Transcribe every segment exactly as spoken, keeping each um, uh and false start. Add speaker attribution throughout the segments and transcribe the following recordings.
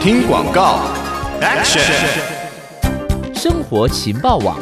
Speaker 1: 听广告 ，Action！
Speaker 2: 生活情报网。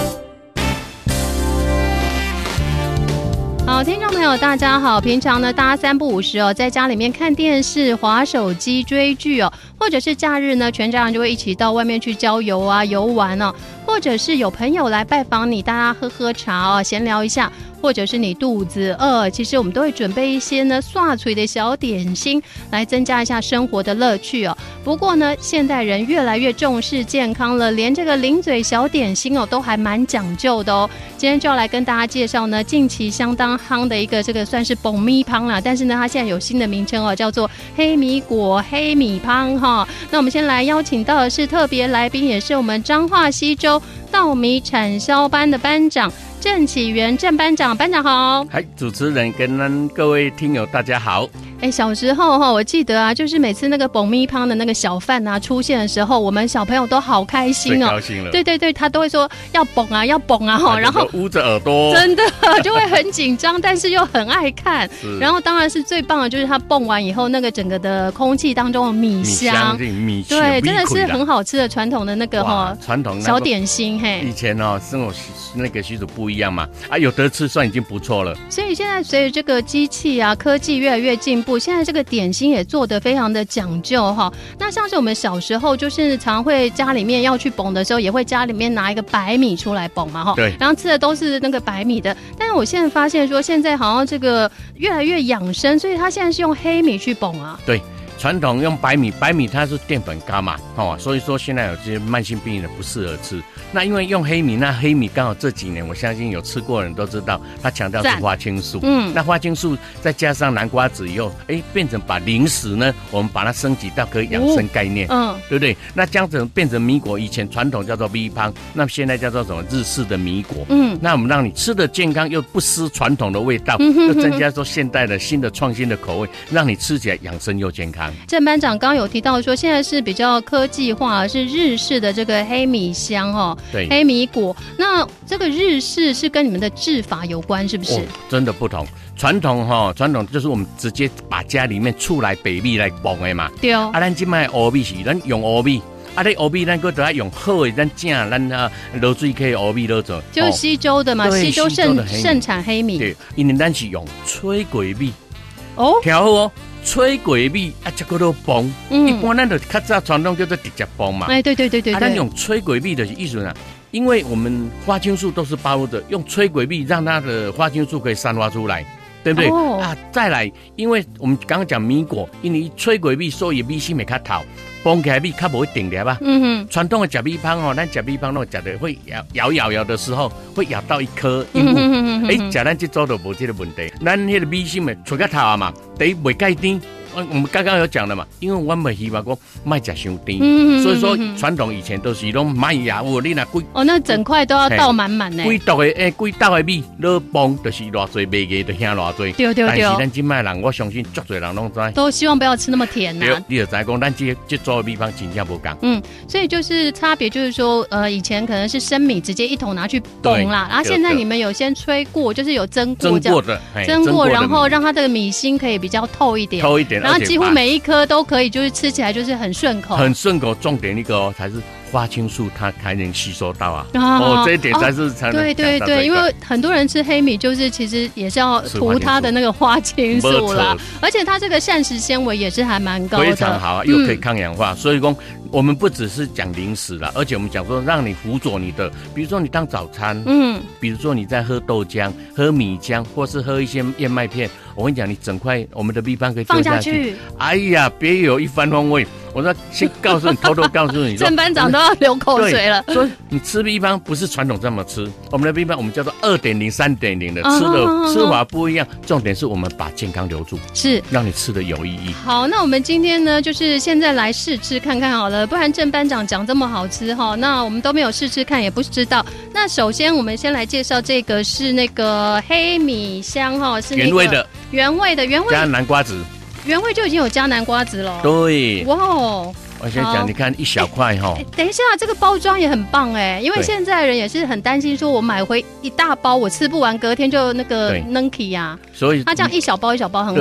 Speaker 3: 好，听众朋友大家好，平常呢大家三不五时哦，在家里面看电视、滑手机、追剧哦，或者是假日呢，全家人就会一起到外面去郊游啊、游玩哦，或者是有朋友来拜访你，大家喝喝茶哦，闲聊一下。或者是你肚子饿，其实我们都会准备一些呢刷嘴的小点心，来增加一下生活的乐趣哦。不过呢，现代人越来越重视健康了，连这个零嘴小点心哦，都还蛮讲究的哦。今天就要来跟大家介绍呢，近期相当夯的一个这个算是爆米香啦，但是呢，它现在有新的名称哦，叫做黑米果黑米香哈。那我们先来邀请到的是特别来宾，也是我们彰化溪州稻米产销班的班长。郑启源郑班长，班长好。
Speaker 4: 嗨，主持人跟各位听友大家好。
Speaker 3: 哎，小时候哈，我记得啊，就是每次那个爆米香的那个小贩啊出现的时候，我们小朋友都好开心哦，
Speaker 4: 最高兴了。
Speaker 3: 对对对，他都会说要蹦啊，要蹦啊哈，然后
Speaker 4: 捂着耳朵，
Speaker 3: 真的就会很紧张，但是又很爱看。然后当然是最棒的，就是他蹦完以后，那个整个的空气当中的米香，
Speaker 4: 米香，
Speaker 3: 对，真的是很好吃的传统的那个哈
Speaker 4: 传统
Speaker 3: 小点心嘿。
Speaker 4: 以前哦，生活那个习俗不一样嘛，啊，有得吃算已经不错了。
Speaker 3: 所以现在随着这个机器啊科技越来越进步，现在这个点心也做得非常的讲究哈。那像是我们小时候就是常会家里面要去蹦的时候，也会家里面拿一个白米出来蹦嘛哈。
Speaker 4: 对。
Speaker 3: 然后吃的都是那个白米的，但是我现在发现说现在好像这个越来越养生，所以他现在是用黑米去蹦啊。
Speaker 4: 对。传统用白米，白米它是淀粉高嘛，哦，所以说现在有这些慢性病人不适合吃。那因为用黑米，那黑米刚好这几年，我相信有吃过的人都知道，它强调是花青素。嗯，那花青素再加上南瓜子以后，哎，变成把零食呢，我们把它升级到可以养生概念，嗯，对不对？那这样子变成米果，以前传统叫做米香，那现在叫做什么日式的米果。嗯，那我们让你吃的健康又不失传统的味道，嗯、又增加说现代的新的创新的口味，让你吃起来养生又健康。
Speaker 3: 郑班长刚刚有提到说，现在是比较科技化，是日式的这个黑米香哦，
Speaker 4: 对，
Speaker 3: 黑米果。那这个日式是跟你们的制法有关，是不是？哦、
Speaker 4: 真的不同。传统哈，传统就是我们直接把家里面出来白米来爆的嘛。
Speaker 3: 对哦。
Speaker 4: 啊，咱今卖乌米是咱用乌米。啊，你乌米咱搁都要用好的，咱正咱啊落水去乌米落做。
Speaker 3: 就是西周的嘛，西周盛盛产黑米。
Speaker 4: 对，因为咱是用炊过米。
Speaker 3: 哦。
Speaker 4: 调好哦。炊过米啊，才叫做崩。嗯，一般咱就较早传统叫做直接崩嘛。
Speaker 3: 哎，对对对对对。
Speaker 4: 啊，咱用炊过米的意思啊，因为我们花青素都是包的，用炊过米让它的花青素可以散发出来，对不对？哦、啊，再来，因为我们刚刚讲米果，因为炊过米，所以米心会较透，崩起来米较不会定了吧？嗯哼。传统的吃米香哦，咱吃米香那吃的会咬咬咬咬的时候，会咬到一颗硬物。哎，吃咱这做都无这个问题，咱那个米心会出个头啊嘛，等于袂介甜。我们刚刚有讲了嘛，因为我们希望讲卖吃伤甜，嗯、所以说传统以前都是拢卖呀，我你那贵
Speaker 3: 哦，那整块都要倒满满呢。
Speaker 4: 贵倒的诶，贵倒的米，你崩就是偌济，卖个就遐偌济。
Speaker 3: 对对对。
Speaker 4: 但是咱今卖人，我相信足多人拢知，
Speaker 3: 都希望不要吃那么甜呐、啊。
Speaker 4: 你就知讲，咱这这做的米方真正不同。
Speaker 3: 嗯，所以就是差别就是说，呃，以前可能是生米直接一桶拿去崩啦，然后现在你们有先吹过，就是有蒸过，
Speaker 4: 蒸过的，
Speaker 3: 蒸过，然后让它的米心可以比较透一点，
Speaker 4: 透一点，
Speaker 3: 然后几乎每一颗都可以，就是吃起来就是很顺口，
Speaker 4: 很顺口。重点一个哦，才是花青素，它才能吸收到啊。哦，这一点才是才能、
Speaker 3: 哦、对对对，因为很多人吃黑米，就是其实也是要涂它的那个花青素啦，而且它这个膳食纤维也是还蛮高的，
Speaker 4: 非常好啊，又可以抗氧化。嗯、所以说，我们不只是讲零食啦，而且我们讲说让你辅佐你的，比如说你当早餐，嗯，比如说你在喝豆浆、喝米浆，或是喝一些燕麦片。我跟你讲，你整块我们的米饭可以
Speaker 3: 放下去。
Speaker 4: 哎呀，别有一番风味。我说先告诉你，偷偷告诉你，
Speaker 3: 郑班长都要流口水了。
Speaker 4: 所以你吃米饭不是传统这么吃，我们的米饭我们叫做二点零、三点零的，吃的吃法不一样。重点是我们把健康留住，
Speaker 3: 是
Speaker 4: 让你吃的有意义。
Speaker 3: 好，那我们今天呢，就是现在来试吃看看好了，不然郑班长讲这么好吃哈，那我们都没有试吃看，也不知道。那首先我们先来介绍这个是那个黑米香哈，是、那个、
Speaker 4: 原味的。
Speaker 3: 原味的原味
Speaker 4: 加南瓜子，
Speaker 3: 原味就已经有加南瓜子了。
Speaker 4: 对，
Speaker 3: 哇哦！
Speaker 4: 我先讲，你看一小块哈、欸。
Speaker 3: 等一下，这个包装也很棒哎，因为现在人也是很担心，说我买回一大包我吃不完，隔天就那个扔弃呀。
Speaker 4: 所以
Speaker 3: 它这样一小包一小包很好。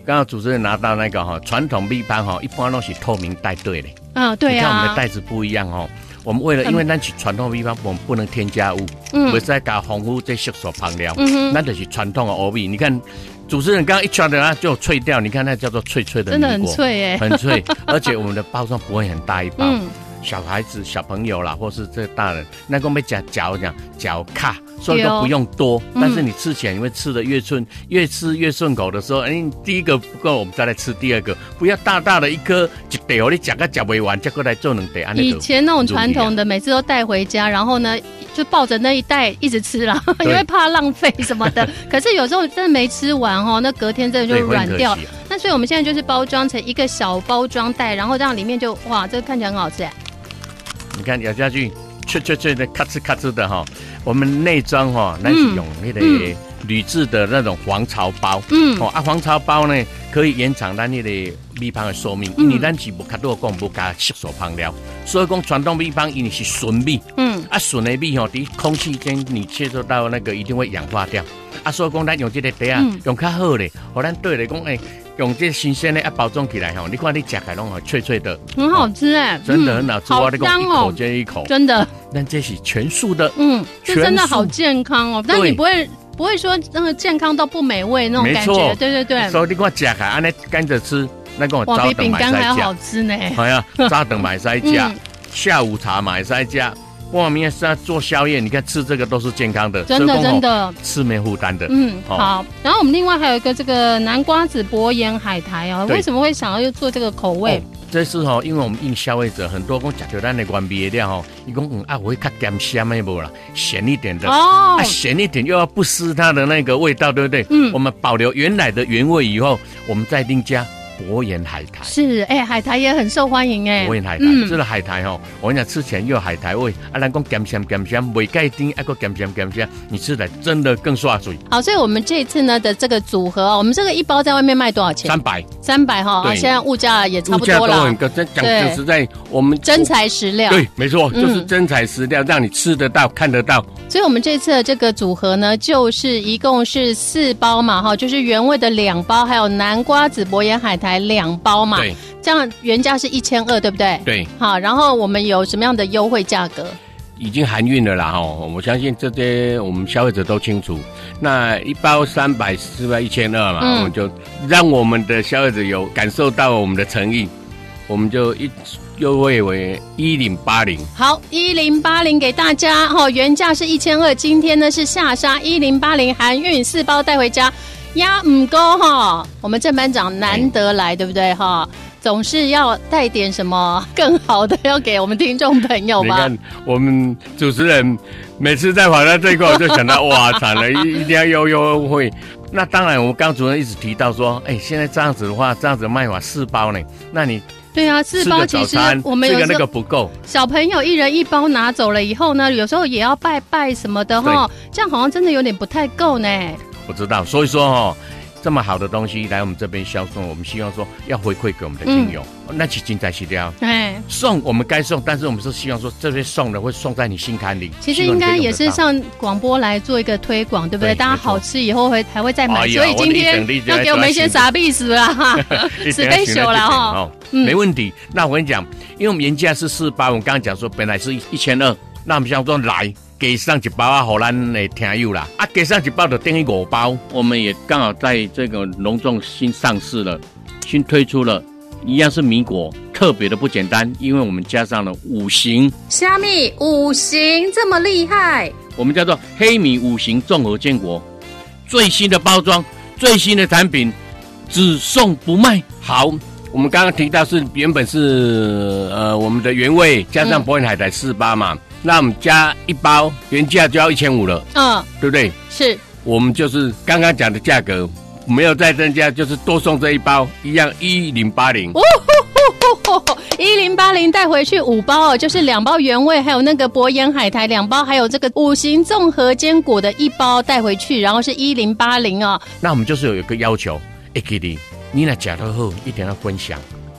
Speaker 4: 刚刚主持人拿到那个哈，传统米芳哈，一般都是透明袋对的。
Speaker 3: 嗯，对啊。
Speaker 4: 你看我们的袋子不一样哦。我们为了，因为咱是传统米芳，我们不能添加物，嗯，不再加防腐这色素香料，嗯哼，那就是传统的欧米。你看主持人刚刚一抓的它就脆掉，你看那叫做脆脆的米果，
Speaker 3: 真的很脆哎，
Speaker 4: 很脆，而且我们的包装不会很大一包。嗯，小孩子、小朋友啦，或是这大人，那个被夹嚼讲嚼卡，所以都不用多。嗯、但是你吃起来，你会吃的越顺，越吃越顺口的时候，哎，第一个不够，我们再来吃第二个，不要大大的一颗一袋哦，你夹个夹不完，再过来做两袋。
Speaker 3: 以前那种传统的，每次都带回家，然后呢就抱着那一袋一直吃啦，因为怕浪费什么的。可是有时候真的没吃完哦，那隔天真的就软掉。那所以我们现在就是包装成一个小包装袋，然后这样里面就哇，这个看起来很好吃哎。
Speaker 4: 你看咬下去，脆脆脆的，咔哧咔哧的哈。我们内装哈，那是用那个铝制的那种防潮包。嗯，哦啊，防潮包呢可以延长咱那个米芳的寿命，因为咱是无较多讲无加色素香料，所以讲传统米芳因为是纯米。嗯，啊纯的米吼，伫空气间你接触到那个一定会氧化掉。啊，所以讲咱用这个袋啊，用较好嘞，互咱对来讲诶。用这新鲜的啊包装起来哈，你看你夹开拢很脆脆的，
Speaker 3: 很好吃哎、欸，
Speaker 4: 真的很好吃。
Speaker 3: 好
Speaker 4: 香哦，一口接一口，
Speaker 3: 真的。
Speaker 4: 但这是全素的，
Speaker 3: 嗯，这真的好健康哦。但你不会不会说那个健康到不美味那种感觉，对对对。
Speaker 4: 所以你看夹开，安尼跟着吃，那个
Speaker 3: 哇，比饼干还要好吃呢。
Speaker 4: 哎呀，早顿买塞加，下午茶买塞加。外面是要做宵夜，你看吃这个都是健康的，
Speaker 3: 真的真的
Speaker 4: 吃没负担的。
Speaker 3: 嗯，哦、好。然后我们另外还有一个这个南瓜子薄盐海苔哦，为什么会想要做这个口味？哦、
Speaker 4: 这是哈、哦，因为我们应消费者很多讲吃到咱的原味的料哈，伊讲嗯啊，我会较咸咸的无啦，咸一点的哦，啊咸一点又要不失它的那个味道，对不对？嗯，我们保留原来的原味以后，我们再另加。薄盐海苔
Speaker 3: 是哎、欸，海苔也很受欢迎哎、欸。
Speaker 4: 薄盐海苔，嗯、这个海苔哦，我跟你讲，吃起来又有海苔味，啊，咱讲咸咸咸咸，未盖丁，还个咸咸咸咸，你吃起来真的更刷嘴。
Speaker 3: 好，所以我们这一次呢的这个组合，我们这个一包在外面卖多少钱？
Speaker 4: 三百，
Speaker 3: 三百哈，现在物价也差不多了。
Speaker 4: 物价都很高，真讲句实在，我们
Speaker 3: 真材实料。
Speaker 4: 对，没错，就是真材实料，嗯、让你吃得到、看得到。
Speaker 3: 所以我们这次的这个组合呢，就是一共是四包嘛，哈，就是原味的两包，还有南瓜子薄盐海苔两包嘛。
Speaker 4: 对，
Speaker 3: 这样原价是一千二，对不对？
Speaker 4: 对。
Speaker 3: 好，然后我们有什么样的优惠价格？
Speaker 4: 已经含运了啦，哈，我相信这些我们消费者都清楚。那一包三百、四百、一千二嘛，嗯、我们就让我们的消费者有感受到我们的诚意，我们就一。优惠为一零八零，
Speaker 3: 好，一零八零给大家哈、哦，原价是一千二，今天呢是下杀一零八零，含运四包带回家，压唔够哈，我们郑班长难得来，对不对哈？总是要带点什么更好的，要给我们听众朋友吧。
Speaker 4: 你看我们主持人每次在跑到这一块，我就想到哇，惨了，一一定要优优惠。那当然，我们刚主任一直提到说，哎，现在这样子的话，这样子卖法四包呢，那你。
Speaker 3: 对啊，四包其实我们有
Speaker 4: 这个那个不够，
Speaker 3: 小朋友一人一包拿走了以后呢，有时候也要拜拜什么的哈，这样好像真的有点不太够呢。
Speaker 4: 我知道，所以说哈、哦，这么好的东西来我们这边销售，我们希望说要回馈给我们的听友，嗯、那是精彩细料。哎，送我们该送，但是我们是希望说这些送的会送在你心坎里。
Speaker 3: 其实应该也是上广播来做一个推广，对不对？大家好吃以后会还会再买，哎、所以今天要给我们一些傻逼死啦，special 啦哈。
Speaker 4: 嗯、没问题。那我跟你讲，因为我们原价是四包，我刚刚讲说本来是一千二，那我们想说来给上一包啊，给咱的听友啦，啊给上一包就等于五包。我们也刚好在这个隆重新上市了，新推出了，一样是米果，特别的不简单，因为我们加上了五行。
Speaker 3: 虾米五行这么厉害？
Speaker 4: 我们叫做黑米五行综合坚果，最新的包装，最新的产品，只送不卖。好。我们刚刚提到是原本是呃我们的原味加上薄盐海苔四包嘛，嗯、那我们加一包原价就要一千五了，嗯，对不对？
Speaker 3: 是，
Speaker 4: 我们就是刚刚讲的价格没有再增加，就是多送这一包，一样一零八零。
Speaker 3: 一零八零带回去五包哦，就是两包原味，还有那个薄盐海苔两包，还有这个五行综合坚果的一包带回去，然后是一零八零哦。
Speaker 4: 那我们就是有一个要求，哎，给你。你来吃都好，一定要分享，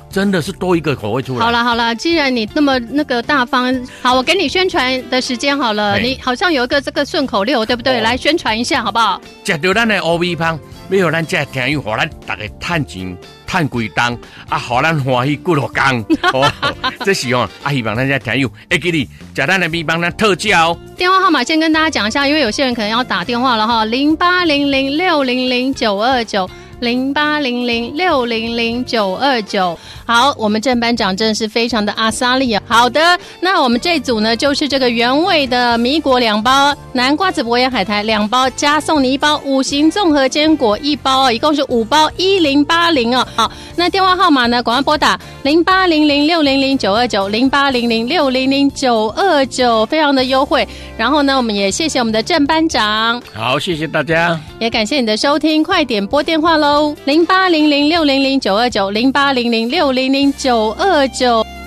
Speaker 4: 真的是多一个口味出来。
Speaker 3: 好了好了，既然你那么那个大方，好，我给你宣传的时间好了。你好像有一个这个顺口溜，对不对？哦、来宣传一下好不好？
Speaker 4: 吃到咱的乌米香，要让咱这听友，让咱大家赚钱。赚几档啊，互咱欢喜几落工哦，这是哦啊，希望大家听友会记你，食咱的米帮咱特价哦。
Speaker 3: 电话号码先跟大家讲一下，因为有些人可能要打电话了哈，零八零零六零零九二九。零八零零六零零九二九，好，我们郑班长真的是非常的阿萨利啊。好的，那我们这组呢就是这个原味的米果两包，南瓜子博野海苔两包，加送你一包五行综合坚果一包哦，一共是五包一零八零哦。好，那电话号码呢，赶快拨打零八零零六零零九二九零八零零六零零九二九，非常的优惠。然后呢，我们也谢谢我们的郑班长，
Speaker 4: 好，谢谢大家，
Speaker 3: 也感谢你的收听，快点拨电话喽。零八零零六零零九二九零八零零六零零九二九。